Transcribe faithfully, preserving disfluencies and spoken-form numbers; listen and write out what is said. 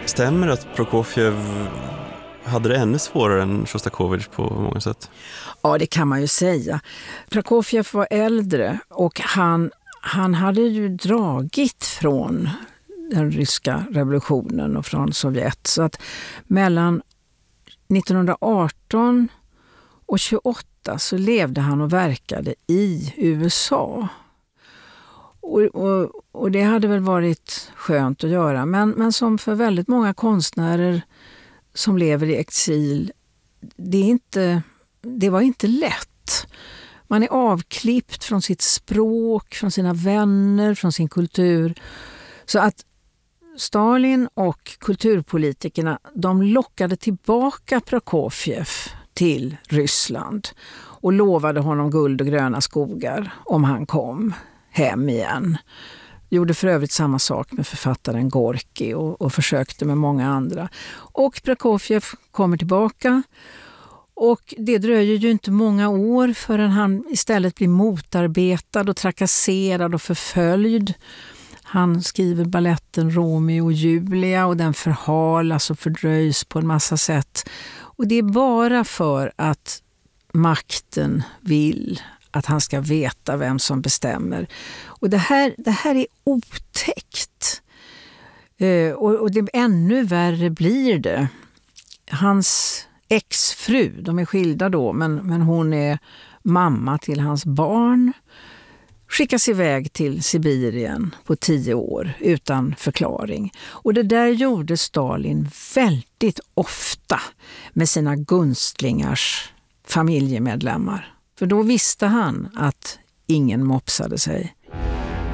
Stämmer att Prokofjev hade det ännu svårare än Sjostakovitj på många sätt? Ja, det kan man ju säga. Prokofjev var äldre och han, han hade ju dragit från den ryska revolutionen och från Sovjet. Så att mellan nittonhundraarton och tjugoåtta så levde han och verkade i U S A. Och, och, och det hade väl varit skönt att göra. Men, men som för väldigt många konstnärer som lever i exil, det, är inte, det var inte lätt. Man är avklippt från sitt språk, från sina vänner, från sin kultur. Så att Stalin och kulturpolitikerna, de lockade tillbaka Prokofjev till Ryssland och lovade honom guld och gröna skogar om han kom hem igen. Gjorde för övrigt samma sak med författaren Gorki och, och försökte med många andra. Och Prokofjev kommer tillbaka och det dröjer ju inte många år förrän han istället blir motarbetad och trakasserad och förföljd. Han skriver balletten Romeo och Julia och den förhalas och fördröjs på en massa sätt. Och det är bara för att makten vill att han ska veta vem som bestämmer. Och det här, det här är otäckt. Eh, och, och det ännu värre blir det. Hans exfru, de är skilda då, men, men hon är mamma till hans barn, skickas iväg till Sibirien på tio år utan förklaring. Och det där gjorde Stalin väldigt ofta med sina gunstlingars familjemedlemmar. För då visste han att ingen mopsade sig.